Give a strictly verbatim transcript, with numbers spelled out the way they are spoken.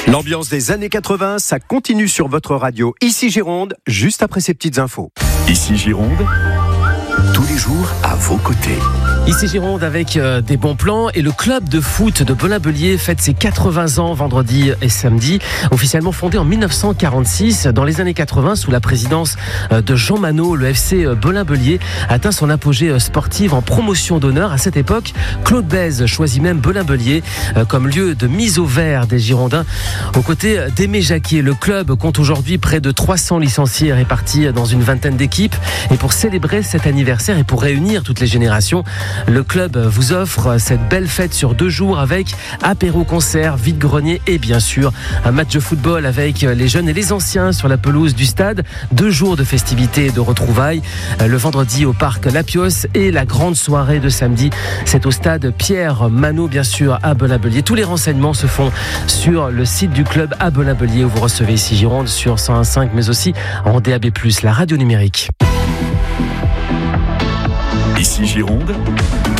L'ambiance des années quatre-vingts, ça continue sur votre radio. Ici Gironde, juste après ces petites infos. Ici Gironde, tous les jours à vos côtés. Ici Gironde avec euh, des bons plans et le club de foot de Belin-Bellier fête ses quatre-vingts ans vendredi et samedi. Officiellement fondé en mille neuf cent quarante-six, dans les années quatre-vingts sous la présidence euh, de Jean Manot, le F C euh, Belin-Bellier atteint son apogée euh, sportive en promotion d'honneur. À cette époque, Claude Bèze choisit même Belin-Bellier euh, comme lieu de mise au vert des Girondins. Aux côtés d'Aimé Jacquier, le club compte aujourd'hui près de trois cents licenciés répartis dans une vingtaine d'équipes. Et pour célébrer cet anniversaire et pour réunir toutes les générations, le club vous offre cette belle fête sur deux jours avec apéro-concert, vide-grenier et bien sûr un match de football avec les jeunes et les anciens sur la pelouse du stade. Deux jours de festivités et de retrouvailles. Le vendredi au parc Lapios et la grande soirée de samedi, c'est au stade Pierre Manot bien sûr à Belin-Bellier. Tous les renseignements se font sur le site du club à Belin-Bellier où vous recevez ici Gironde sur cent un virgule cinq mais aussi en D A B plus, la radio numérique. Ici Gironde.